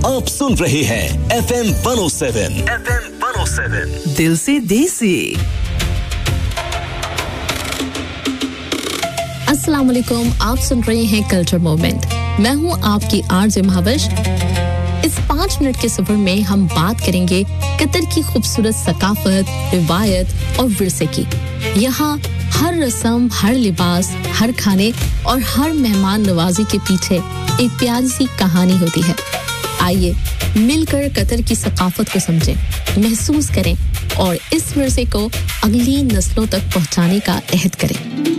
आप सुन रहे हैं FM 107 दिल से देसी। अस्सलाम वालेकुम, आप सुन रहे हैं कल्चर मोमेंट। मैं हूं आपकी आरजे महाविश। इस 5 मिनट के सफर में हम बात करेंगे कतर की खूबसूरत सकाफत, रिवायत और विरसे की। यहाँ हर रस्म, हर लिबास, हर खाने और हर मेहमान नवाजी के पीछे एक प्यारी सी कहानी होती है। आइए मिलकर कतर की सकाफत को समझें, महसूस करें और इस विरसे को अगली नस्लों तक पहुंचाने का अहद करें।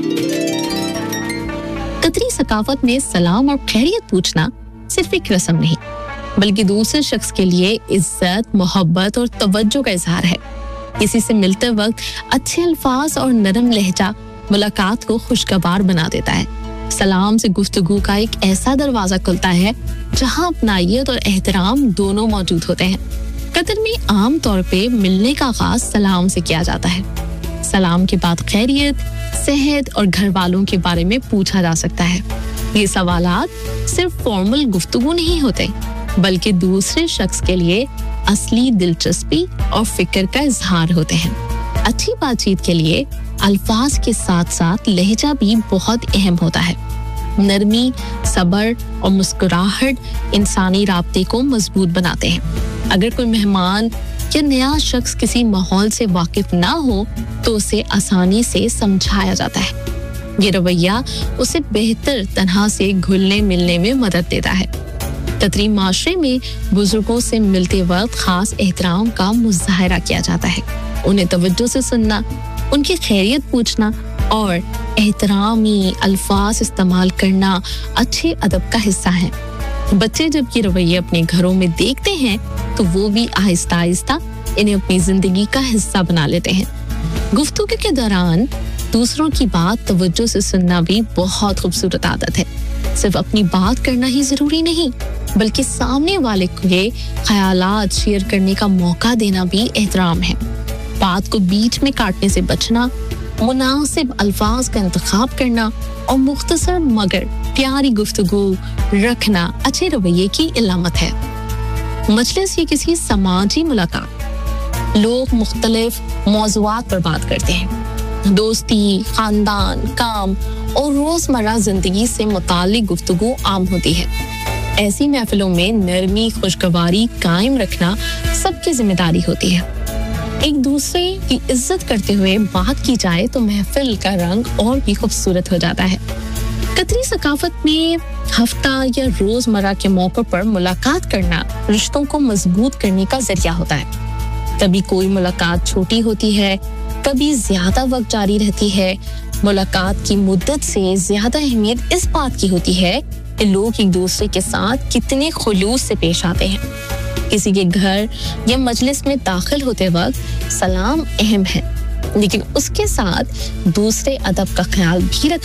कतरी सकाफत में सलाम और खैरियत पूछना सिर्फ एक रस्म नहीं, बल्कि दूसरे शख्स के लिए इज्जत, मोहब्बत और तवज्जो का इजहार है। किसी से मिलते वक्त अच्छे अल्फाज और नरम लहजा मुलाकात को खुशगवार बना देता है। सलाम से गुफ्तगू का एक ऐसा दरवाजा खुलता है जहां अपनाइयत और एहतराम दोनों मौजूद होते हैं। कतर में आम तौर पे मिलने का आगाज सलाम से किया जाता है। सलाम के बाद खैरियत, सेहत और घर वालों के बारे में पूछा जा सकता है। ये सवालात सिर्फ फॉर्मल गुफ्तगू नहीं होते, बल्कि दूसरे शख्स के लिए असली दिलचस्पी और फिक्र का इजहार होते हैं। अच्छी बातचीत के लिए अल्फाज के साथ साथ लहजा भी बहुत अहम होता है। नरमी, सब्र और मुस्कुराहट इंसानी राब्ते को मजबूत बनाते हैं। अगर कोई मेहमान या नया शख्स किसी माहौल से वाकिफ ना हो तो उसे आसानी से समझाया जाता है। ये रवैया उसे बेहतर तरह से घुलने मिलने में मदद देता है। कतरी माशरे में बुजुर्गों से मिलते वक्त खास एहतराम का मुजाहरा किया जाता है। उन्हें तवज्जो से सुनना, उनकी खैरियत पूछना और एहतरामी अल्फाज इस्तेमाल करना अच्छे अदब का हिस्सा है। बच्चे जब ये रवैये अपने घरों में देखते हैं तो वो भी आहिस्ता आहिस्ता इन्हें अपनी जिंदगी का हिस्सा बना लेते हैं। गुफ्तगू के दौरान दूसरों की बात तवज्जो से सुनना भी बहुत खूबसूरत आदत है। सिर्फ अपनी बात करना ही जरूरी नहीं, बल्कि सामने वाले के ख्यालात शेयर करने का मौका देना भी एहतराम है। बात को बीच में काटने से बचना, मुनासिब अल्फाज का इंतखाब करना और मुख्तसर मगर प्यारी गुफ्तगू रखना अच्छे रवैये की इलामत है। मजलिस ये किसी समाजी मुलाकात, लोग मुख्तलिफ मौज़ूआत पर बात करते हैं। दोस्ती, खानदान, काम और रोजमर्रा जिंदगी से मुताल्लिक गुफ्तगू आम होती है। ऐसी महफिलों में नरमी, खुशगवारी कायम रखना सबकी जिम्मेदारी होती है। एक दूसरे की इज्जत करते हुए बात की जाए तो महफिल का रंग और भी खूबसूरत हो जाता है। कतरी सकाफत में हफ्ता या रोजमर्रा के मौकों पर मुलाकात करना रिश्तों को मजबूत करने का जरिया होता है। कभी कोई मुलाकात छोटी होती है, कभी ज्यादा वक्त जारी रहती है। मुलाकात की मुद्दत से ज्यादा अहमियत इस बात की होती है कि लोग एक दूसरे के साथ कितने खुलूस से पेश आते हैं। किसी के घर या मजलिस में दाखिल होते वक्त सलाम अहम है, लेकिन उसके साथ दूसरे अदब का ख्याल भी रखा